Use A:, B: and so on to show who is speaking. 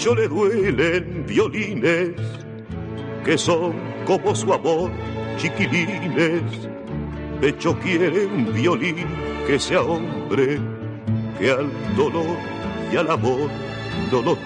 A: pecho le duelen violines que son como su amor, chiquilines. Pecho quiere un violín que sea hombre, que al dolor y al amor no lo